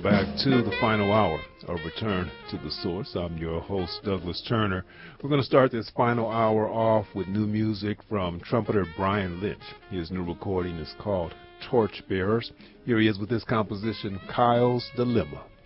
back to the final hour of Return to the Source. I'm your host, Douglas Turner. We're going to start this final hour off with new music from trumpeter Brian Lynch. His new recording is called Torchbearers. Here he is with this composition, Kyle's Dilemma.